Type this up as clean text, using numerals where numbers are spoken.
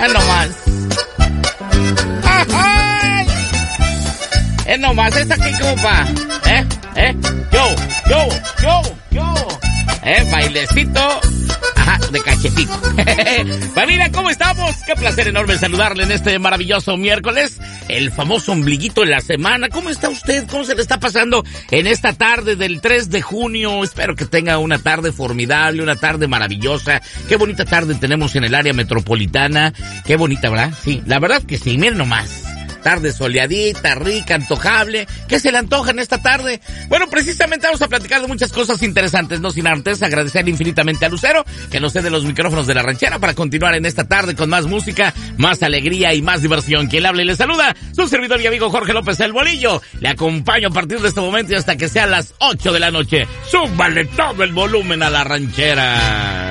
nomás. ¡Ay! Es nomás, esta que compa. Yo. Bailecito. Ajá, de cachetito. Familia, ¿cómo estamos? Qué placer enorme saludarle en este maravilloso miércoles. El famoso ombliguito de la semana. ¿Cómo está usted? ¿Cómo se le está pasando en esta tarde del 3 de junio? Espero que tenga una tarde formidable, una tarde maravillosa. Qué bonita tarde tenemos en el área metropolitana. Qué bonita, ¿verdad? Sí, la verdad que sí, miren nomás. Tarde soleadita, rica, antojable. ¿Qué se le antoja en esta tarde? Bueno, precisamente vamos a platicar de muchas cosas interesantes, no sin antes agradecer infinitamente a Lucero, que nos cede los micrófonos de La Ranchera para continuar en esta tarde con más música, más alegría y más diversión. Quien le habla y le saluda, su servidor y amigo Jorge López el Bolillo. Le acompaño a partir de este momento y hasta que sean las 8 de la noche. Súbale todo el volumen a La Ranchera.